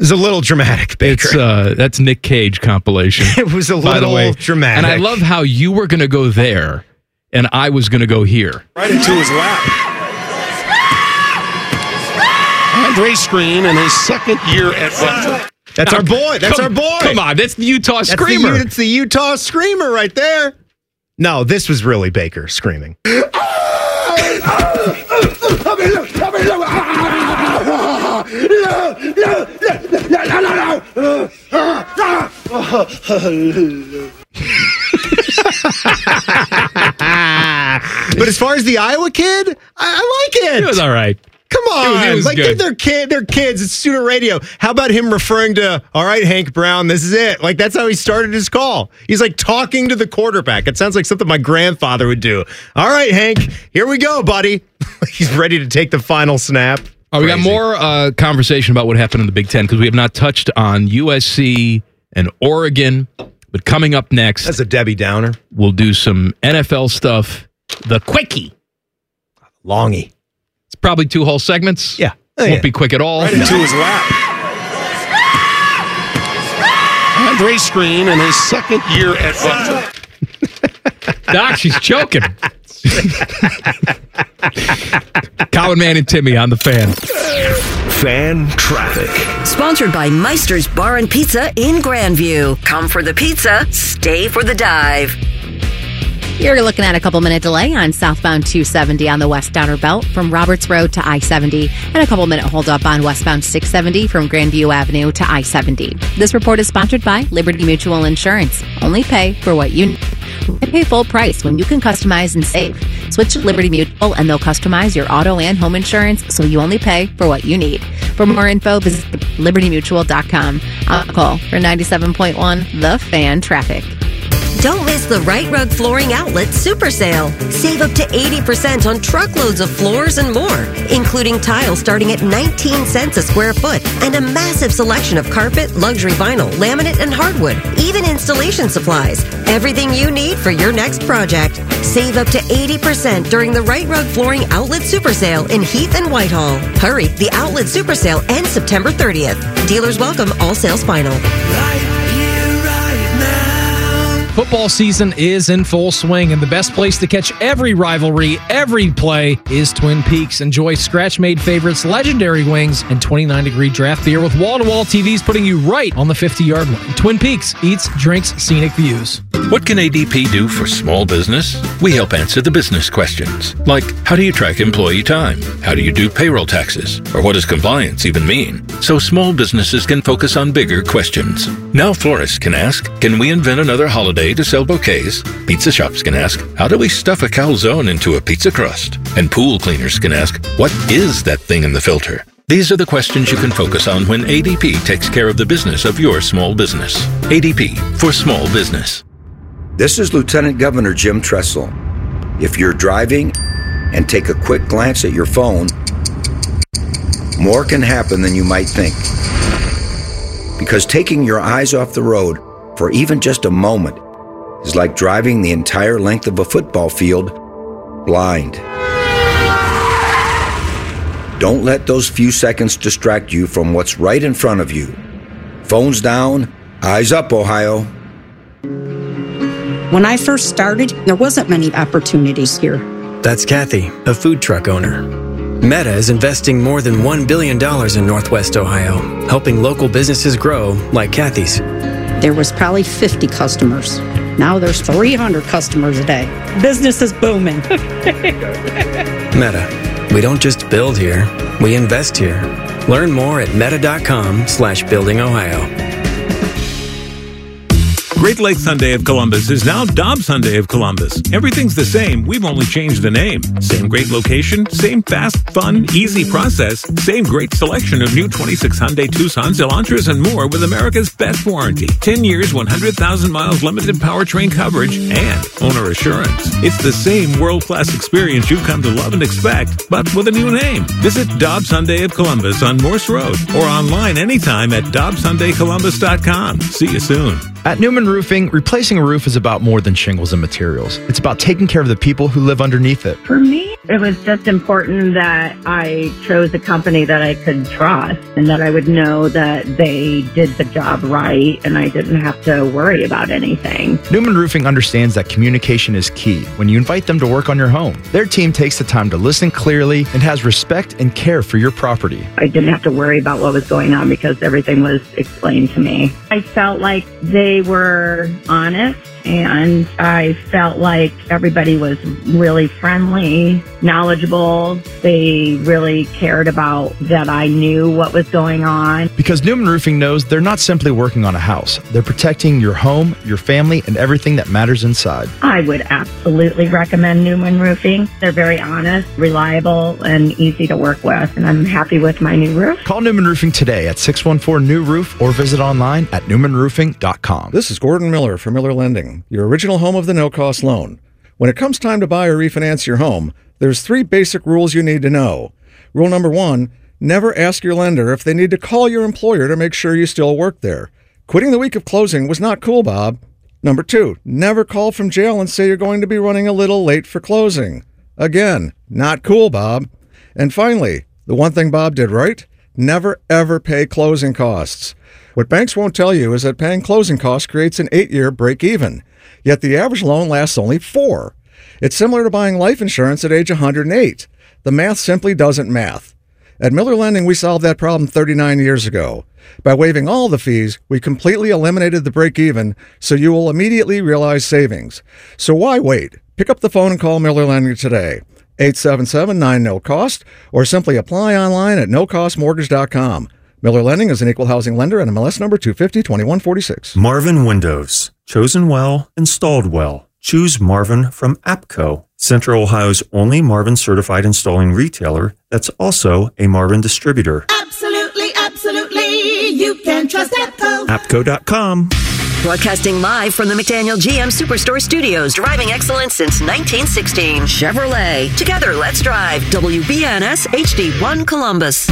was a little dramatic, Baker. That's Nick Cage compilation. It was a little dramatic. And I love how you were going to go there, and I was going to go here. Right into his lap. Andre Screen in his second year at Butler. That's our boy. That's our boy. Come on, that's the Utah Screamer. It's the Utah Screamer right there. No, this was really Baker screaming. But as far as the Iowa kid, I like it. It was all right. Come on. It was like, good. They're kids. It's student radio. How about him referring to, all right, Hank Brown, this is it. Like, that's how he started his call. He's like talking to the quarterback. It sounds like something my grandfather would do. All right, Hank, here we go, buddy. He's ready to take the final snap. We got more conversation about what happened in the Big Ten because we have not touched on USC and Oregon. But coming up next, that's a Debbie Downer. We'll do some NFL stuff. The Quickie. Longy. It's probably 2 whole segments. Yeah. Won't be quick at all. Right into his lap. Andre Screen in his second year at Butler. Doc, she's choking. Colin Man and Timmy on the Fan. Fan Traffic. Sponsored by Meister's Bar and Pizza in Grandview. Come for the pizza, stay for the dive. You're looking at a couple-minute delay on southbound 270 on the west outer belt from Roberts Road to I-70, and a couple-minute hold-up on westbound 670 from Grandview Avenue to I-70. This report is sponsored by Liberty Mutual Insurance. Only pay for what you need. Pay full price when you can customize and save. Switch to Liberty Mutual and they'll customize your auto and home insurance so you only pay for what you need. For more info, visit libertymutual.com. I'll call for 97.1 The Fan Traffic. Don't miss the Right Rug Flooring Outlet Super Sale. Save up to 80% on truckloads of floors and more, including tile starting at 19 cents a square foot and a massive selection of carpet, luxury vinyl, laminate, and hardwood, even installation supplies. Everything you need for your next project. Save up to 80% during the Right Rug Flooring Outlet Super Sale in Heath and Whitehall. Hurry, the Outlet Super Sale ends September 30th. Dealers welcome, all sales final. Football season is in full swing, and the best place to catch every rivalry, every play, is Twin Peaks. Enjoy scratch-made favorites, legendary wings, and 29-degree draft beer with wall-to-wall TVs putting you right on the 50-yard line. Twin Peaks, eats, drinks, scenic views. What can ADP do for small business? We help answer the business questions, like how do you track employee time? How do you do payroll taxes? Or what does compliance even mean? So small businesses can focus on bigger questions. Now florists can ask, can we invent another holiday to sell bouquets? Pizza shops can ask, how do we stuff a calzone into a pizza crust? And pool cleaners can ask, what is that thing in the filter? These are the questions you can focus on when ADP takes care of the business of your small business. ADP for small business. This is Lieutenant Governor Jim Tressel. If you're driving and take a quick glance at your phone, more can happen than you might think. Because taking your eyes off the road for even just a moment is like driving the entire length of a football field blind. Don't let those few seconds distract you from what's right in front of you. Phones down, eyes up, Ohio. When I first started, there wasn't many opportunities here. That's Kathy, a food truck owner. Meta is investing more than $1 billion in Northwest Ohio, helping local businesses grow like Kathy's. There was probably 50 customers. Now there's 300 customers a day. Business is booming. Meta. We don't just build here, we invest here. Learn more at meta.com/buildingohio. Great Lakes Hyundai of Columbus is now Dobbs Hyundai of Columbus. Everything's the same. We've only changed the name. Same great location, same fast, fun, easy process, same great selection of new 26 Hyundai Tucsons, Elantras, and more with America's best warranty. 10 years, 100,000 miles limited powertrain coverage, and owner assurance. It's the same world-class experience you've come to love and expect, but with a new name. Visit Dobbs Hyundai of Columbus on Morse Road or online anytime at DobbsHyundaiColumbus.com. See you soon. At Newman Roofing, replacing a roof is about more than shingles and materials. It's about taking care of the people who live underneath it. For me, it was just important that I chose a company that I could trust and that I would know that they did the job right and I didn't have to worry about anything. Newman Roofing understands that communication is key when you invite them to work on your home. Their team takes the time to listen clearly and has respect and care for your property. I didn't have to worry about what was going on because everything was explained to me. I felt like they were honest, and I felt like everybody was really friendly, knowledgeable. They really cared about that I knew what was going on. Because Newman Roofing knows they're not simply working on a house. They're protecting your home, your family, and everything that matters inside. I would absolutely recommend Newman Roofing. They're very honest, reliable, and easy to work with, and I'm happy with my new roof. Call Newman Roofing today at 614-NEW-ROOF or visit online at newmanroofing.com. This is Gordon Miller from Miller Lending, your original home of the no-cost loan. When it comes time to buy or refinance your home, there's 3 basic rules you need to know. Rule number 1, never ask your lender if they need to call your employer to make sure you still work there. Quitting the week of closing was not cool, Bob. Number 2, never call from jail and say you're going to be running a little late for closing. Again, not cool, Bob. And finally, the one thing Bob did right, never ever pay closing costs. What banks won't tell you is that paying closing costs creates an 8-year break-even, yet the average loan lasts only 4. It's similar to buying life insurance at age 108. The math simply doesn't math. At Miller Lending, we solved that problem 39 years ago. By waiving all the fees, we completely eliminated the break-even, so you will immediately realize savings. So why wait? Pick up the phone and call Miller Lending today. 877-9-NO-COST, or simply apply online at nocostmortgage.com. Miller Lending is an equal housing lender and MLS number 250-2146. Marvin Windows. Chosen well, installed well. Choose Marvin from APCO, Central Ohio's only Marvin certified installing retailer that's also a Marvin distributor. Absolutely, absolutely. You can trust APCO. APCO.com. Broadcasting live from the McDaniel GM Superstore Studios, driving excellence since 1916. Chevrolet. Together, let's drive. WBNS HD1 Columbus.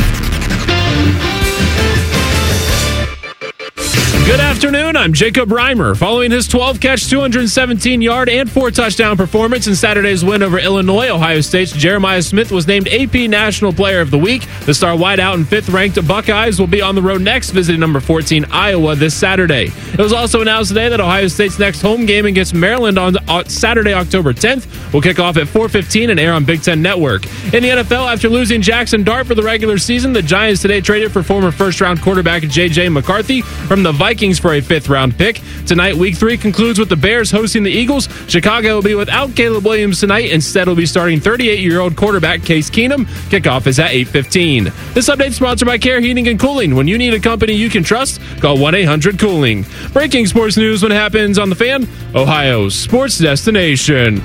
Good afternoon, I'm Jacob Reimer. Following his 12-catch, 217-yard, and 4-touchdown performance in Saturday's win over Illinois, Ohio State's Jeremiah Smith was named AP National Player of the Week. The star wideout and 5th-ranked Buckeyes will be on the road next, visiting number 14 Iowa this Saturday. It was also announced today that Ohio State's next home game against Maryland on Saturday, October 10th, will kick off at 4:15 and air on Big Ten Network. In the NFL, after losing Jackson Dart for the regular season, the Giants today traded for former first-round quarterback J.J. McCarthy from the Vikings for a 5th-round pick. Tonight, Week 3 concludes with the Bears hosting the Eagles. Chicago will be without Caleb Williams tonight. Instead, will be starting 38-year-old quarterback Case Keenum. Kickoff is at 8:15. This update is sponsored by Care Heating and Cooling. When you need a company you can trust, call 1-800-COOLING. Breaking sports news when it happens on The Fan, Ohio's sports destination.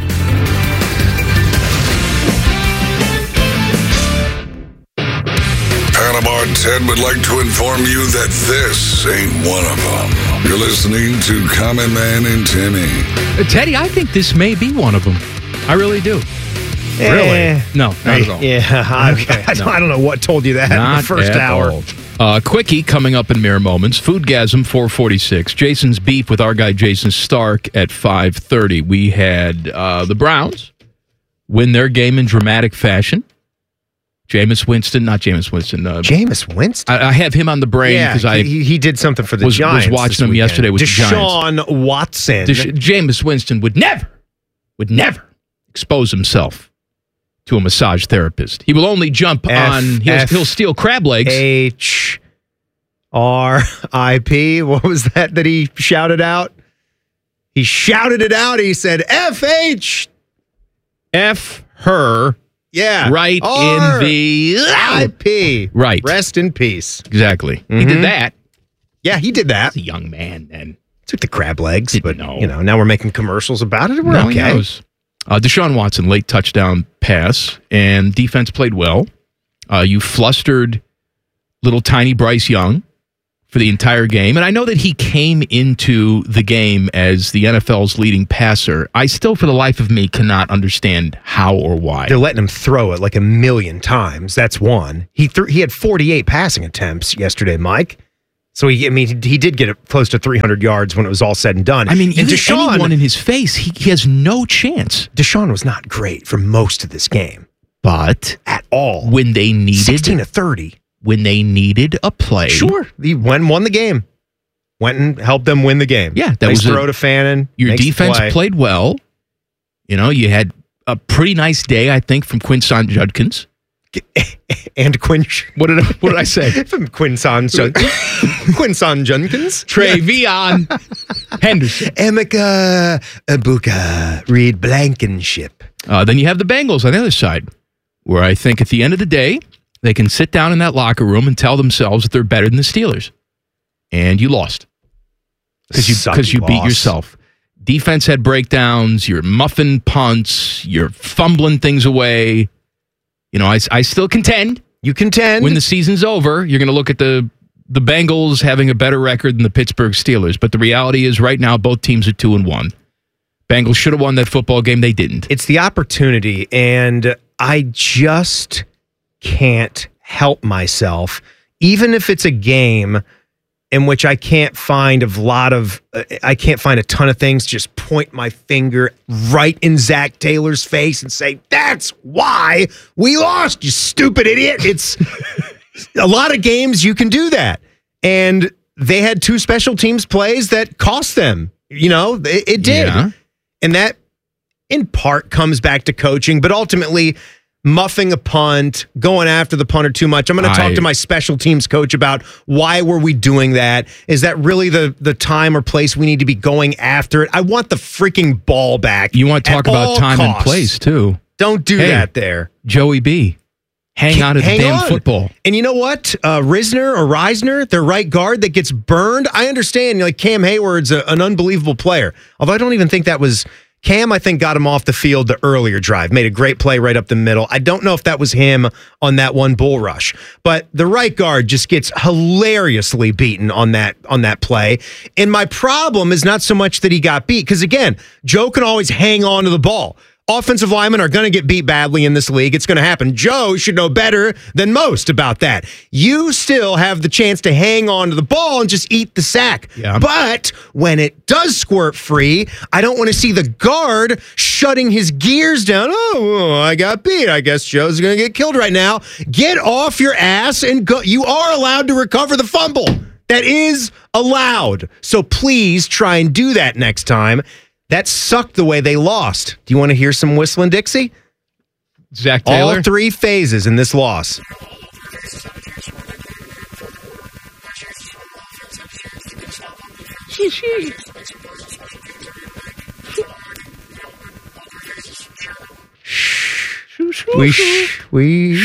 Panama Ted would like to inform you that this ain't one of them. You're listening to Common Man and Timmy. Teddy, I think this may be one of them. I really do. Really? No, not at all. Yeah, okay. No. I don't know what told you that in the first hour. Quickie coming up in mere moments. Foodgasm 446. Jason's beef with our guy Jason Stark at 5:30. We had the Browns win their game in dramatic fashion. Jameis Winston. Jameis Winston? I have him on the brain because he did something for the Giants. Was watching him yesterday with the Giants. Deshaun Watson. Jameis Winston would never expose himself to a massage therapist. He will only jump on. He'll steal crab legs. HRIP. What was that he shouted out? He shouted it out. He said FH. F her. Yeah. Right in the IP. Right. Rest in peace. Exactly. Mm-hmm. He did that. Yeah, he did that. He's a young man then. Took the crab legs, but now we're making commercials about it. We're okay. He knows. Deshaun Watson, late touchdown pass, and defense played well. You flustered little tiny Bryce Young for the entire game. And I know that he came into the game as the NFL's leading passer. I still, for the life of me, cannot understand how or why. They're letting him throw it like a million times. That's one. He had 48 passing attempts yesterday, Mike. So he did get close to 300 yards when it was all said and done. I mean, and Deshaun, anyone in his face, he has no chance. Deshaun was not great for most of this game. But at all. When they needed 16 to 30. When they needed a play. Sure. He went and won the game. Went and helped them win the game. Yeah, that was throw to Fannin. Your defense played well. You know, you had a pretty nice day, I think, from Quinson Judkins. And Quinn. What did I say? From Quinson Judkins. Travion Henderson. Emeka Ibuka. Reed Blankenship. Then you have the Bengals on the other side, where I think at the end of the day, they can sit down in that locker room and tell themselves that they're better than the Steelers. And you lost. Because you beat yourself. Defense had breakdowns. You're muffing punts. You're fumbling things away. You know, I still contend. You contend. When the season's over, you're going to look at the Bengals having a better record than the Pittsburgh Steelers. But the reality is right now, both teams are 2-1. Bengals should have won that football game. They didn't. It's the opportunity, and I just can't help myself, even if it's a game in which I can't find a ton of things, just point my finger right in Zach Taylor's face and say, that's why we lost, you stupid idiot. It's a lot of games you can do that. And they had 2 special teams plays that cost them. You know, it did. Yeah. And that in part comes back to coaching, but ultimately muffing a punt, going after the punter too much. I'm going to talk to my special teams coach about why were we doing that? Is that really the time or place we need to be going after it? I want the freaking ball back. You want to talk about time and place, too. Don't do that there. Joey B. Hang on to the damn football. And you know what? Reisner, their right guard that gets burned. I understand, like Cam Hayward's an unbelievable player. Although I don't even think that was Cam, I think, got him off the field the earlier drive. Made a great play right up the middle. I don't know if that was him on that one bull rush. But the right guard just gets hilariously beaten on that play. And my problem is not so much that he got beat. Because, again, Joe can always hang on to the ball. Offensive linemen are going to get beat badly in this league. It's going to happen. Joe should know better than most about that. You still have the chance to hang on to the ball and just eat the sack. Yeah. But when it does squirt free, I don't want to see the guard shutting his gears down. Oh, I got beat. I guess Joe's going to get killed right now. Get off your ass and go. You are allowed to recover the fumble. That is allowed. So please try and do that next time. That sucked the way they lost. Do you want to hear some Whistling Dixie? Zach Taylor? All 3 phases in this loss. We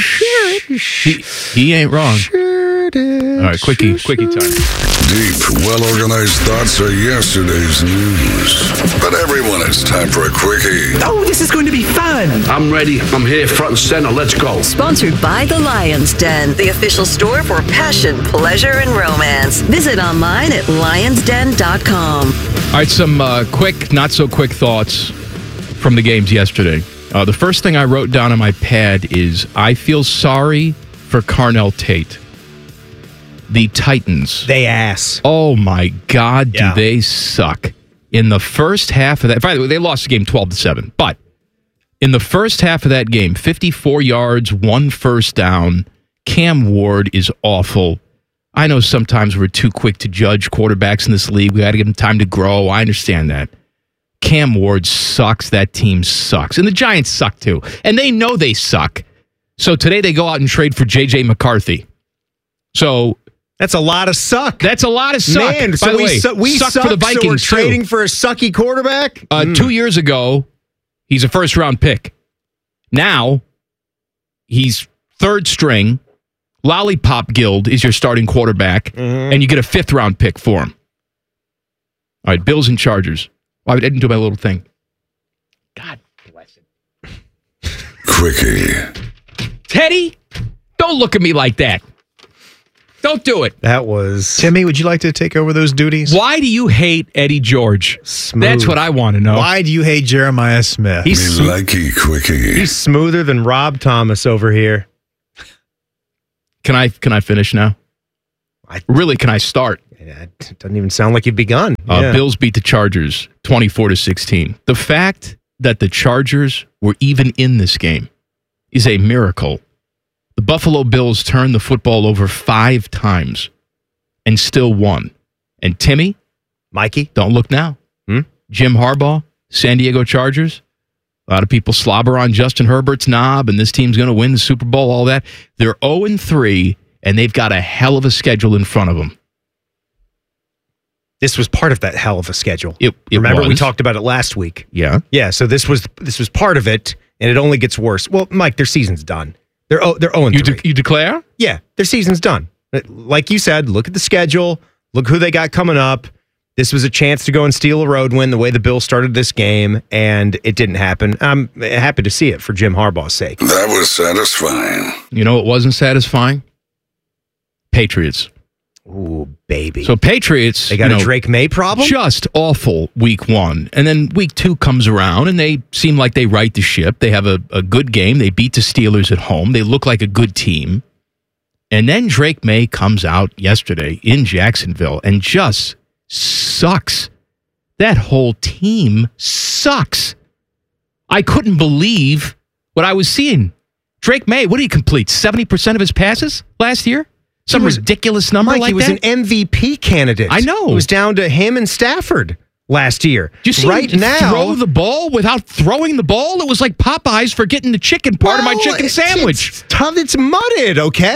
he ain't wrong. Sure did. All right, quickie time. Deep, well-organized thoughts are yesterday's news. But everyone, it's time for a quickie. Oh, this is going to be fun. I'm ready. I'm here front and center. Let's go. Sponsored by The Lion's Den, the official store for passion, pleasure, and romance. Visit online at lionsden.com. All right, some quick, not so quick thoughts from the games yesterday. The first thing I wrote down on my pad is, I feel sorry for Carnell Tate. The Titans. They ass. Oh, my God, do they suck. In the first half of that, by the way, they lost the game 12-7, but in the first half of that game, 54 yards, 1 first down. Cam Ward is awful. I know sometimes we're too quick to judge quarterbacks in this league. We got to give them time to grow. I understand that. Cam Ward sucks. That team sucks. And the Giants suck too. And they know they suck. So today they go out and trade for J.J. McCarthy. So that's a lot of suck. That's a lot of suck. Man, by so the way, we suck suck for the Vikings. So we're trading for a sucky quarterback? 2 years ago, he's a first-round pick. Now, he's third string. Lollipop Guild is your starting quarterback, and you get a fifth-round pick for him. All right, Bills and Chargers. Well, I didn't do my little thing. God bless it. Quickie. Teddy, don't look at me like that. Don't do it. That was... Timmy, would you like to take over those duties? Why do you hate Eddie George? Smooth. That's what I want to know. Why do you hate Jeremiah Smith? He's likey, Quickie. He's smoother than Rob Thomas over here. Can I finish now? Really, can I start? It doesn't even sound like you've begun. Yeah. Bills beat the Chargers 24-16. The fact that the Chargers were even in this game is a miracle. The Buffalo Bills turned the football over 5 times and still won. And Timmy, Mikey, don't look now. Jim Harbaugh, San Diego Chargers. A lot of people slobber on Justin Herbert's knob, and this team's going to win the Super Bowl, all that. They're 0-3, and they've got a hell of a schedule in front of them. This was part of that hell of a schedule. It Remember, was. we talked about it last week. Yeah. Yeah, so this was part of it, and it only gets worse. Well, Mike, their season's done. They're 0-3. You declare? Yeah, their season's done. Like you said, look at the schedule. Look who they got coming up. This was a chance to go and steal a road win the way the Bills started this game, and it didn't happen. I'm happy to see it for Jim Harbaugh's sake. That was satisfying. You know what wasn't satisfying? Patriots. Ooh, baby. So Patriots, they got a Drake May problem? Just awful week 1. And then week 2 comes around and they seem like they right the ship. They have a good game. They beat the Steelers at home. They look like a good team. And then Drake May comes out yesterday in Jacksonville and just sucks. That whole team sucks. I couldn't believe what I was seeing. Drake May, what did he complete? 70% of his passes last year? Some ridiculous number Mike, like he was that? an MVP candidate. I know. It was down to him and Stafford last year. Do you see him throw the ball without throwing the ball? It was like Popeyes for getting the chicken part of my chicken sandwich. It's tough. It's mudded, okay?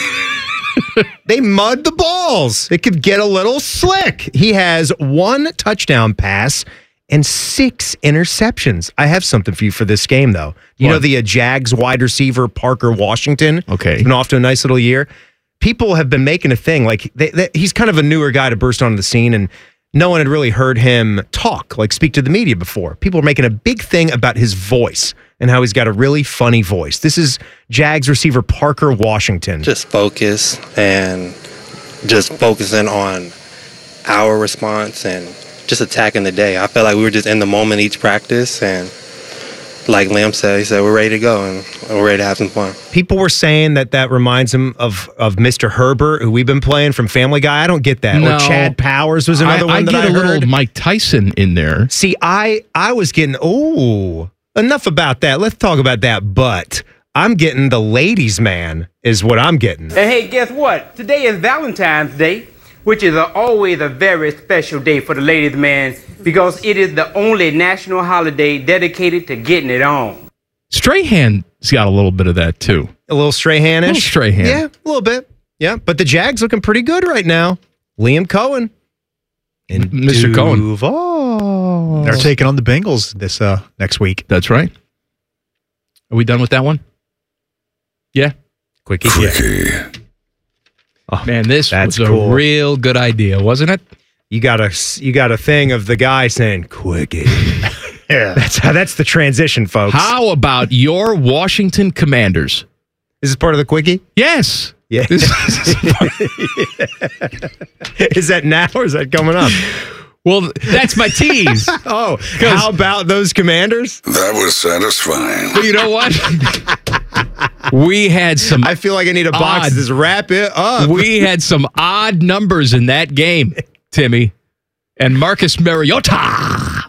They mud the balls. It could get a little slick. He has 1 touchdown pass and 6 interceptions. I have something for you for this game, though. You know the Jags wide receiver, Parker Washington? Okay. He's been off to a nice little year. People have been making a thing. Like, he's kind of a newer guy to burst onto the scene, and no one had really heard him talk, like speak to the media before. People are making a big thing about his voice and how he's got a really funny voice. This is Jags receiver Parker Washington. Just focus and just focusing on our response and just attacking the day. I felt like we were just in the moment each practice, and like Lamb said, he said, we're ready to go and we're ready to have some fun. People were saying that reminds him of Mr. Herbert, who we've been playing from Family Guy. I don't get that. No. Or Chad Powers was another one that I get a heard. little Mike Tyson in there. See, I was getting, enough about that. Let's talk about that. But I'm getting the ladies' man is what I'm getting. And hey, guess what? Today is Valentine's Day, which is always a very special day for the ladies' man because it is the only national holiday dedicated to getting it on. Strahan's got a little bit of that, too. A little Strahan-ish? A little Strahan. Yeah, a little bit. Yeah, but the Jags looking pretty good right now. Liam Cohen. And Mr. Cohen. Duval. They're taking on the Bengals this next week. That's right. Are we done with that one? Yeah. Quickie. Yeah. Oh, man, this was cool. a real good idea, wasn't it? You got a thing of the guy saying "quickie." Yeah, that's the transition, folks. How about your Washington Commanders? Is this part of the quickie? Yes. Yeah. Is that now or is that coming up? Well, that's my tease. Oh, how about those Commanders? That was satisfying. Well, you know what? We had some. I feel like I need a box to just wrap it up. We had some odd numbers in that game, Timmy. And Marcus Mariota.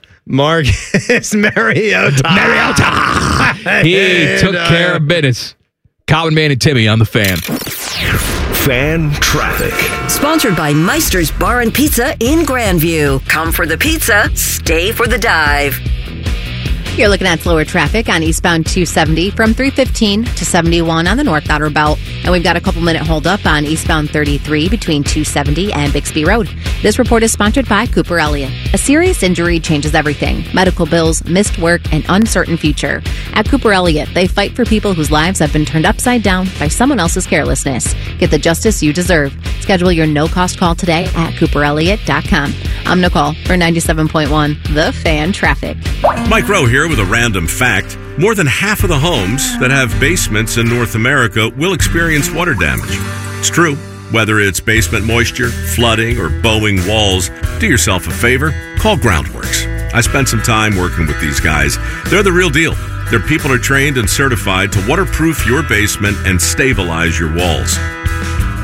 He took care of business. Colin Man and Timmy on the Fan. Fan Traffic. Sponsored by Meister's Bar and Pizza in Grandview. Come for the pizza, stay for the dive. You're looking at slower traffic on eastbound 270 from 315 to 71 on the North Outer Belt. And we've got a couple-minute hold-up on eastbound 33 between 270 and Bixby Road. This report is sponsored by Cooper Elliott. A serious injury changes everything. Medical bills, missed work, and uncertain future. At Cooper Elliott, they fight for people whose lives have been turned upside down by someone else's carelessness. Get the justice you deserve. Schedule your no-cost call today at CooperElliott.com. I'm Nicole for 97.1 The Fan Traffic. Mike Rowe here with a random fact. More than half of the homes that have basements in North America will experience water damage. It's true. Whether it's basement moisture, flooding, or bowing walls, do yourself a favor, call Groundworks. I spent some time working with these guys. They're the real deal. Their people are trained and certified to waterproof your basement and stabilize your walls.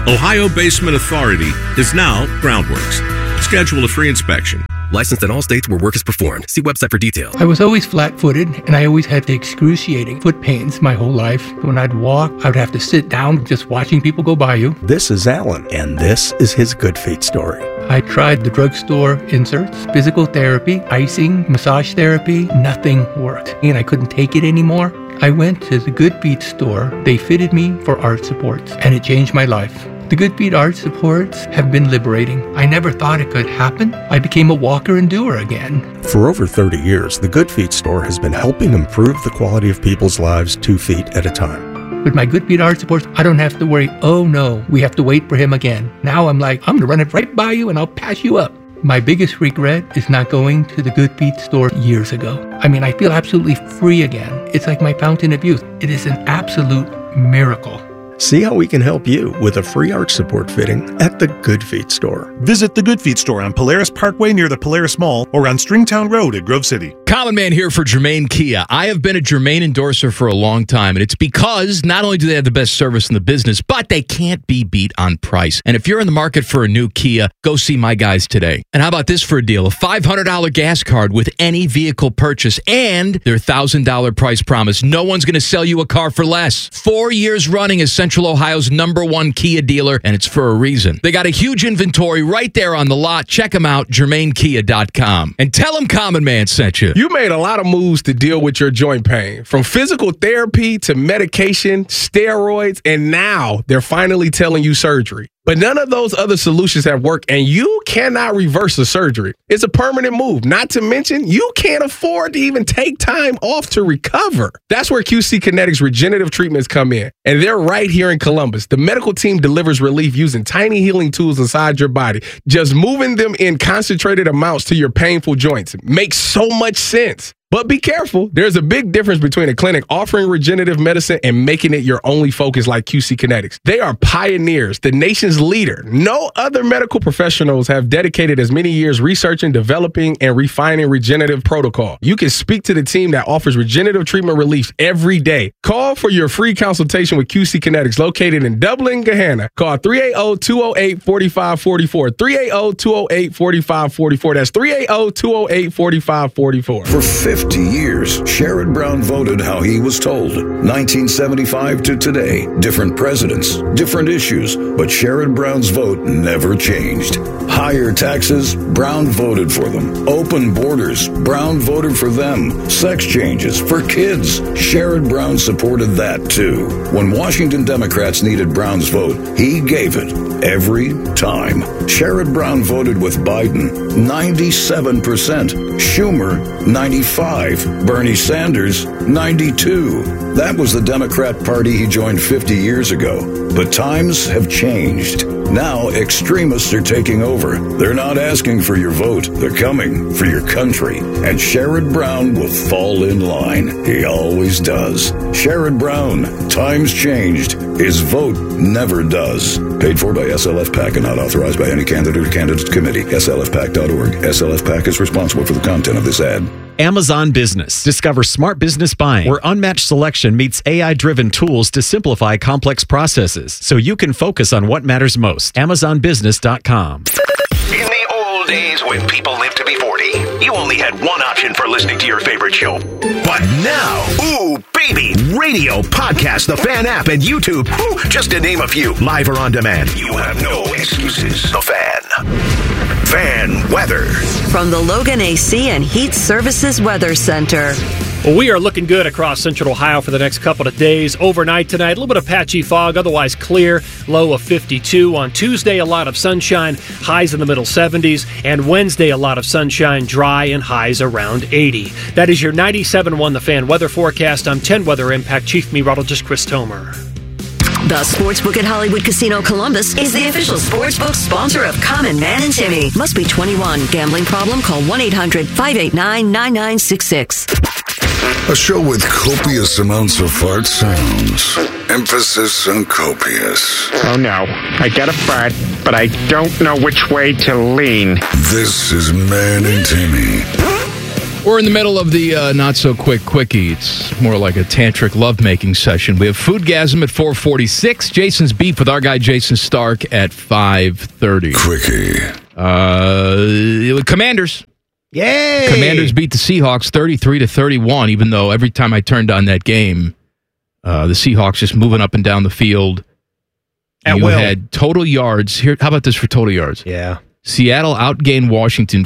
Ohio Basement Authority is now Groundworks. Schedule a free inspection. Licensed in all states where work is performed. See website for details. I was always flat-footed, and I always had the excruciating foot pains my whole life. When I'd walk, I would have to sit down just watching people go by you. This is Alan, and this is his Good Feet story. I tried the drugstore inserts, physical therapy, icing, massage therapy. Nothing worked, and I couldn't take it anymore. I went to the Good Feet store. They fitted me for arch supports, and it changed my life. The Good Feet arch supports have been liberating. I never thought it could happen. I became a walker and doer again. For over 30 years, the Good Feet store has been helping improve the quality of people's lives 2 feet at a time. With my Good Feet arch supports, I don't have to worry, oh no, we have to wait for him again. Now I'm like, I'm going to run it right by you and I'll pass you up. My biggest regret is not going to the Good Feet store years ago. I mean, I feel absolutely free again. It's like my fountain of youth. It is an absolute miracle. See how we can help you with a free arch support fitting at the Good Feet store. Visit the Good Feet store on Polaris Parkway near the Polaris Mall or on Stringtown Road at Grove City. Common Man here for Germain Kia. I have been a Germain endorser for a long time, and it's because not only do they have the best service in the business, but they can't be beat on price. And if you're in the market for a new Kia, go see my guys today. And how about this for a deal? A $500 gas card with any vehicle purchase and their $1,000 price promise. No one's going to sell you a car for less. 4 years running as Central Ohio's #1 Kia dealer, and it's for a reason. They got a huge inventory right there on the lot. Check them out, GermainKia.com. And tell them Common Man sent you. You made a lot of moves to deal with your joint pain, from physical therapy to medication, steroids, and now they're finally telling you surgery. But none of those other solutions have worked, and you cannot reverse the surgery. It's a permanent move. Not to mention, you can't afford to even take time off to recover. That's where QC Kinetics regenerative treatments come in, and they're right here in Columbus. The medical team delivers relief using tiny healing tools inside your body, just moving them in concentrated amounts to your painful joints. It makes so much sense. But be careful. There's a big difference between a clinic offering regenerative medicine and making it your only focus like QC Kinetics. They are pioneers, the nation's leader. No other medical professionals have dedicated as many years researching, developing, and refining regenerative protocol. You can speak to the team that offers regenerative treatment relief every day. Call for your free consultation with QC Kinetics located in Dublin, Gahanna. Call 380-208-4544. 380-208-4544. That's 380-208-4544. For 50 years, Sherrod Brown voted how he was told. 1975 to today, different presidents, different issues, but Sherrod Brown's vote never changed. Higher taxes, Brown voted for them. Open borders, Brown voted for them. Sex changes for kids, Sherrod Brown supported that too. When Washington Democrats needed Brown's vote, he gave it every time. Sherrod Brown voted with Biden, 97%. Schumer, 95%. Bernie Sanders, 92. That was the Democrat Party he joined 50 years ago. But times have changed. Now extremists are taking over. They're not asking for your vote. They're coming for your country. And Sherrod Brown will fall in line. He always does. Sherrod Brown, times changed. His vote never does. Paid for by SLF PAC and not authorized by any candidate or candidates committee. SLFPAC.org. SLF PAC is responsible for the content of this ad. Amazon Business. Discover smart business buying, where unmatched selection meets AI-driven tools to simplify complex processes, so you can focus on what matters most. AmazonBusiness.com. In the old days when people lived to be 40, you only had one option for listening to your favorite show. But now, ooh, baby, radio, podcast, the Fan app, and YouTube, ooh, just to name a few, live or on demand. You have no excuses. The Fan. Fan weather. From the Logan AC and Heat Services Weather Center. Well, we are looking good across Central Ohio for the next couple of days. Overnight tonight, a little bit of patchy fog, otherwise clear, low of 52. On Tuesday, a lot of sunshine, highs in the middle 70s. And Wednesday, a lot of sunshine, dry, and highs around 80. That is your 97.1 The Fan weather forecast. I'm 10 Weather Impact Chief Meteorologist Chris Tomer. The Sportsbook at Hollywood Casino Columbus is the official sportsbook sponsor of Common Man and Timmy. Must be 21. Gambling problem? Call 1-800-589-9966. A show with copious amounts of fart sounds. Emphasis on copious. Oh no, I got a fart, but I don't know which way to lean. This is Man and Timmy. We're in the middle of the not-so-quick quickie. It's more like a tantric lovemaking session. We have Foodgasm at 4:46. Jason's Beef with our guy Jason Stark at 5:30. Quickie. Commanders. Yay! Commanders beat the Seahawks 33-31, even though every time I turned on that game, the Seahawks just moving up and down the field. You had total yards. Here, how about this for total yards? Yeah. Seattle outgained Washington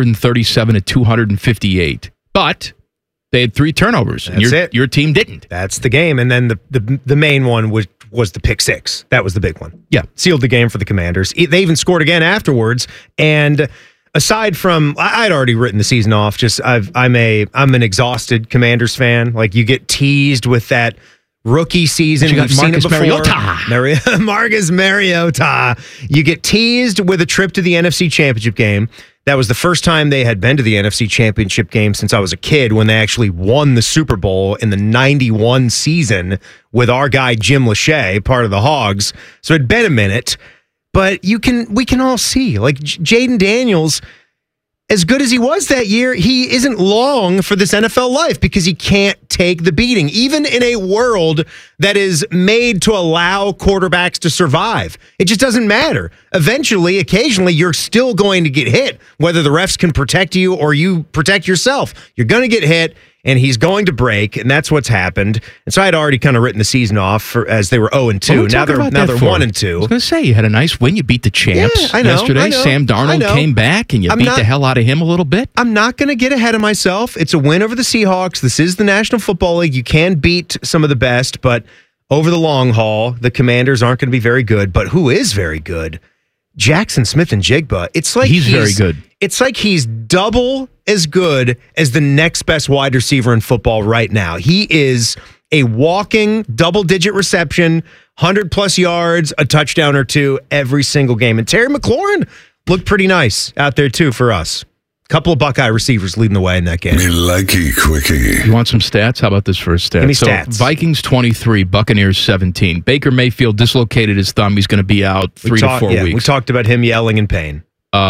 437-258. But they had 3 turnovers. That's and your team didn't. That's the game. And then the main one was the pick 6. That was the big one. Yeah. Sealed the game for the Commanders. They even scored again afterwards. And aside from, I'd already written the season off. Just I'm an exhausted Commanders fan. Like, you get teased with that rookie season. We've seen it before. Marcus Mariota. You get teased with a trip to the NFC Championship game. That was the first time they had been to the NFC Championship game since I was a kid, when they actually won the Super Bowl in the 91 season with our guy Jim Lachey, part of the Hogs. So it'd been a minute, but we can all see, like, Jaden Daniels, as good as he was that year, he isn't long for this NFL life because he can't take the beating, even in a world that is made to allow quarterbacks to survive. It just doesn't matter. Eventually, occasionally, you're still going to get hit, whether the refs can protect you or you protect yourself. You're going to get hit, and he's going to break, and that's what's happened. And so I had already kind of written the season off as they were 0-2. Now they're 1-2. I was going to say, you had a nice win. You beat the champs yesterday. Sam Darnold came back, and you beat the hell out of him a little bit. I'm not going to get ahead of myself. It's a win over the Seahawks. This is the National Football League. You can beat some of the best, but over the long haul, the Commanders aren't going to be very good. But who is very good? Jackson Smith-Njigba. It's like he's very good. It's like he's double as good as the next best wide receiver in football right now. He is a walking double-digit reception, 100-plus yards, a touchdown or two every single game. And Terry McLaurin looked pretty nice out there, too, for us. Couple of Buckeye receivers leading the way in that game. Me likey, quickie. You want some stats? How about this for a stat? Give me stats. Vikings 23, Buccaneers 17. Baker Mayfield dislocated his thumb. He's going to be out 3 to 4 weeks. We talked about him yelling in pain.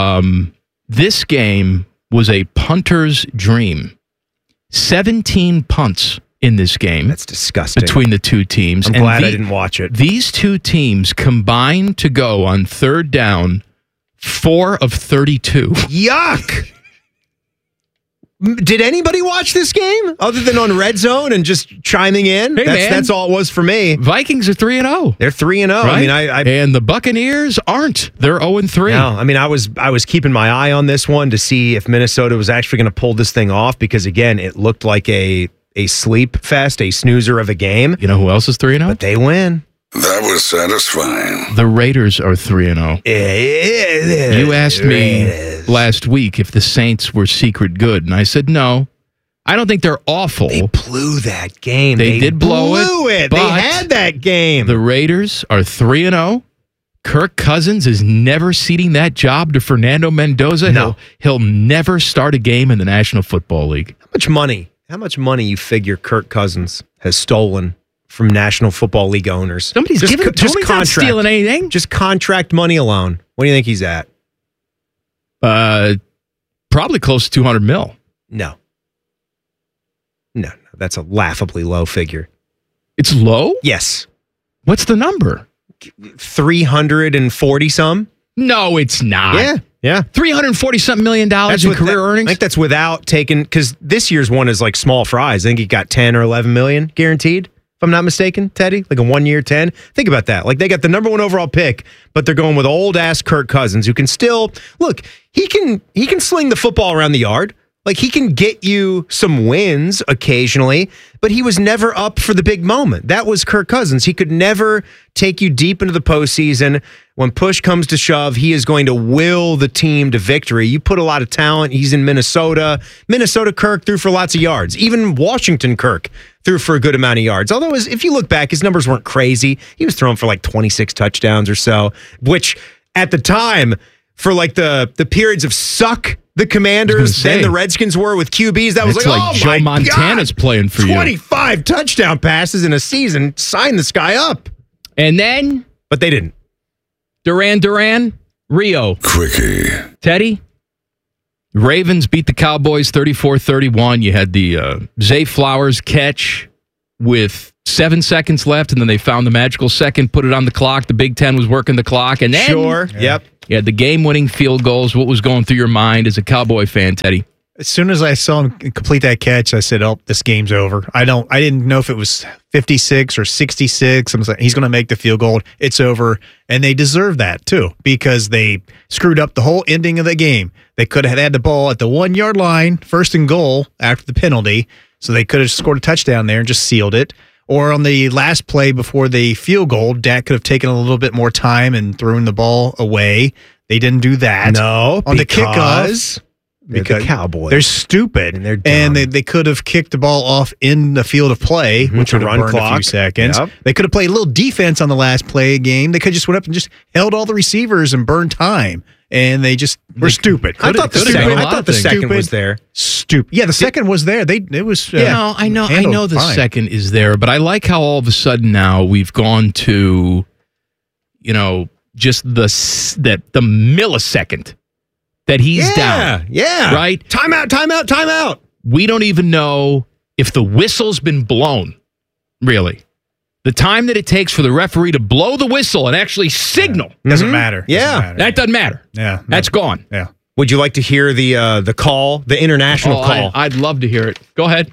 This game was a punter's dream. 17 punts in this game. That's disgusting. Between the two teams. I'm glad I didn't watch it. These two teams combined to go on third down 4 of 32. Yuck! Did anybody watch this game other than on Red Zone and just chiming in? Hey, that's all it was for me. Vikings are 3-0. They're 3-0. Right? I mean, and the Buccaneers aren't. They're 0-3. No, I mean, I was keeping my eye on this one to see if Minnesota was actually going to pull this thing off because, again, it looked like a sleep fest, a snoozer of a game. You know who else is 3-0? But they win. That was satisfying. The Raiders are 3-0. You asked me last week if the Saints were secret good, and I said no. I don't think they're awful. They blew that game. They did blow it. They had that game. The Raiders are 3-0. Kirk Cousins is never ceding that job to Fernando Mendoza. No. He'll never start a game in the National Football League. How much money you figure Kirk Cousins has stolen from National Football League owners? Somebody's not stealing anything. Just contract money alone. What do you think he's at? Probably close to $200 million. No, that's a laughably low figure. It's low? Yes. What's the number? 340 some. No, it's not. Yeah. $340-something million in career earnings. I think that's without taking, because this year's one is like small fries. I think he got 10 or 11 million guaranteed, if I'm not mistaken, Teddy. Like a 1 year 10. Think about that. Like, they got the number 1 overall pick, but they're going with old ass Kirk Cousins, who can still look. He can sling the football around the yard. Like, he can get you some wins occasionally, but he was never up for the big moment. That was Kirk Cousins. He could never take you deep into the postseason. When push comes to shove, he is going to will the team to victory. You put a lot of talent. He's in Minnesota. Minnesota Kirk threw for lots of yards. Even Washington Kirk threw for a good amount of yards. Although, if you look back, his numbers weren't crazy. He was throwing for like 26 touchdowns or so, which at the time, for like the periods of suck the Commanders and the Redskins were with QBs, that was like, oh Joe my Montana's God, playing for 25 touchdown passes in a season. Sign this guy up. And then? But they didn't. Duran, Rio. Quickie. Teddy? Ravens beat the Cowboys 34-31. You had the Zay Flowers catch with 7 seconds left, and then they found the magical second, put it on the clock. The Big Ten was working the clock. And then Yep. You had the game-winning field goals. What was going through your mind as a Cowboy fan, Teddy? As soon as I saw him complete that catch, I said, "Oh, this game's over." I didn't know if it was 56 or 66. I'm like, he's going to make the field goal. It's over, and they deserve that too because they screwed up the whole ending of the game. They could have had the ball at the 1 yard line, 1st and goal after the penalty, so they could have scored a touchdown there and just sealed it. Or on the last play before the field goal, Dak could have taken a little bit more time and thrown the ball away. They didn't do that. No, on the kickoff. Because the Cowboys. They're stupid. And they're dumb. And they could have kicked the ball off in the field of play, which would have burned a few seconds. Yep. They could have played a little defense on the last play game. They could have just went up and just held all the receivers and burned time. And they just were stupid. I thought the second was there. Stupid. Yeah, the second was there. It was. I know the second is there, but I like how all of a sudden now we've gone to, just the millisecond that he's down. Yeah. Right? Timeout. We don't even know if the whistle's been blown, really. The time that it takes for the referee to blow the whistle and actually signal. Doesn't matter. That doesn't matter. Yeah. That's gone. Yeah. Would you like to hear the call, the international call? I'd love to hear it. Go ahead.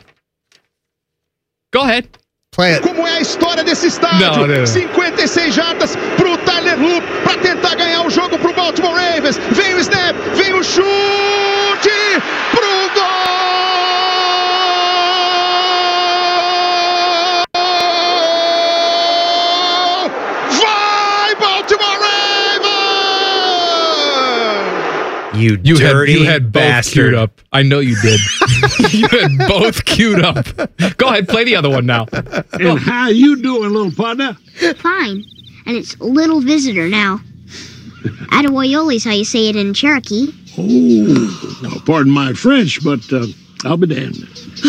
Play it. Como é a história desse estádio? Não. 56 jardas pro Tyler Loop para tentar ganhar o jogo pro Baltimore Ravens. Vem o snap, vem o chute pro gol! Vai Baltimore Ravens! You dirty you had both bastard. queued up. I know you did. You had both queued up. Go ahead, play the other one now. And how you doing, little partner? Fine. And it's little visitor now. Attaboyoli's how you say it in Cherokee. Oh, well, pardon my French, but I'll be damned.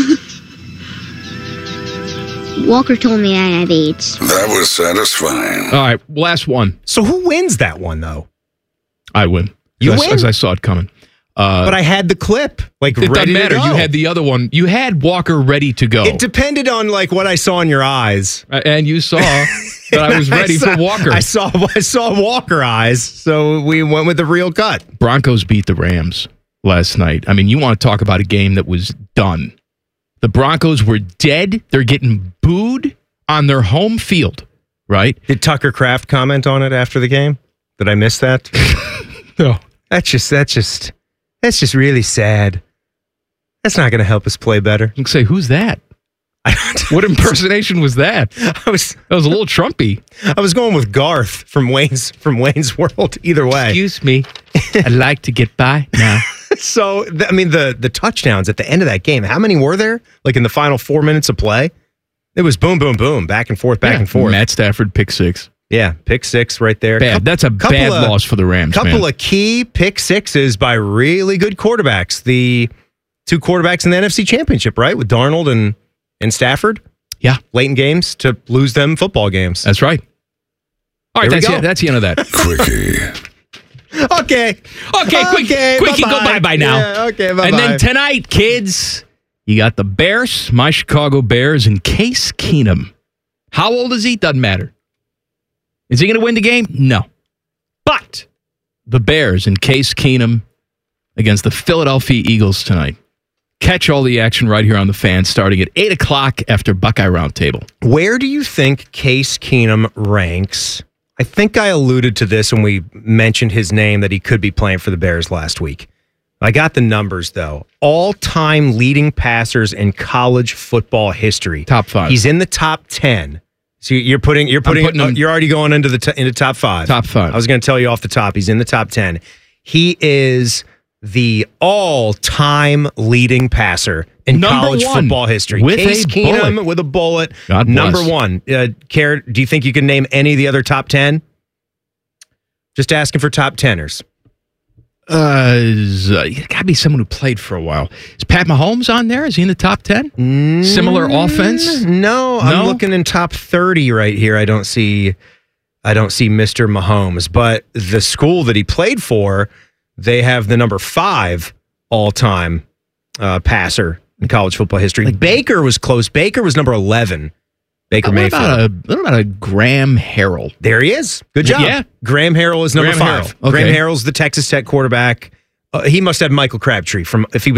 Walker told me I have AIDS. That was satisfying. All right, last one. So who wins that one, though? I win. You As- win? As I saw it coming. But I had the clip, It ready doesn't matter. to go. You had the other one. You had Walker ready to go. It depended on what I saw in your eyes. And you saw that I was ready for Walker. I saw Walker eyes, so we went with the real cut. Broncos beat the Rams last night. I mean, you want to talk about a game that was done. The Broncos were dead. They're getting booed on their home field, right? Did Tucker Kraft comment on it after the game? Did I miss that? No. That's just really sad. That's not going to help us play better. You can say, who's that? What impersonation was that? That was a little Trumpy. I was going with Garth from Wayne's World. Either way. Excuse me. I'd like to get by now. So, the touchdowns at the end of that game, how many were there? In the final 4 minutes of play? It was boom, boom, boom, back and forth, back and forth. Matt Stafford, pick six. Yeah, pick six right there. Bad. That's a bad loss for the Rams, Couple of key pick sixes by really good quarterbacks. The two quarterbacks in the NFC Championship, right? With Darnold and Stafford. Yeah. Late in games to lose them football games. That's right. All right, There we go. that's the end of that. Quickie. Okay, Quickie, go bye-bye now. Yeah, okay, bye-bye. And then tonight, kids, you got the Bears, my Chicago Bears, and Case Keenum. How old is he? Doesn't matter. Is he going to win the game? No. But the Bears and Case Keenum against the Philadelphia Eagles tonight. Catch all the action right here on the Fan starting at 8 o'clock after Buckeye Roundtable. Where do you think Case Keenum ranks? I think I alluded to this when we mentioned his name that he could be playing for the Bears last week. I got the numbers, though. All-time leading passers in college football history. Top 5. He's in the top 10. So you're already going into top 5. Top 5. I was going to tell you off the top. He's in the top 10. He is the all-time leading passer in college football history. With Case a Keenum bullet. with a bullet. God bless. Number one. Care, do you think you can name any of the other top 10? Just asking for top 10ers. It's got to be someone who played for a while. Is Pat Mahomes on there? Is he in the top 10? Similar offense? No, I'm looking in top 30 right here. I don't see Mr. Mahomes, but the school that he played for, they have the number 5 all-time passer in college football history. Baker was close. Baker was number 11. Baker Mayfield. What about a Graham Harrell? There he is. Good job. Yeah. Graham Harrell is number 5. Okay. Graham Harrell's the Texas Tech quarterback. He must have Michael Crabtree from if he was